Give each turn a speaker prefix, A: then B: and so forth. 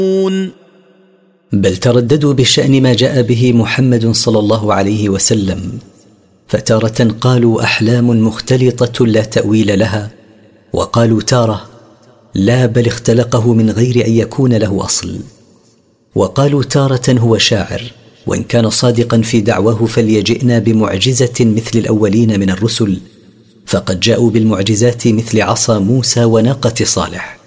A: بل ترددوا بشأن ما جاء به محمد صلى الله عليه وسلم، فتارة قالوا أحلام مختلطة لا تأويل لها، وقالوا تارة لا بل اختلقه من غير أن يكون له أصل، وقالوا تارة هو شاعر، وإن كان صادقا في دعواه فليجئنا بمعجزة مثل الأولين من الرسل، فقد جاءوا بالمعجزات مثل عصا موسى وناقة صالح.